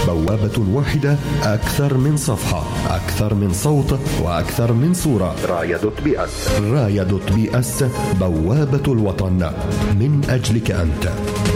بوابة واحدة، أكثر من صفحة، أكثر من صوت، وأكثر من صورة. راية.بي اس، بوابة الوطن من أجلك أنت.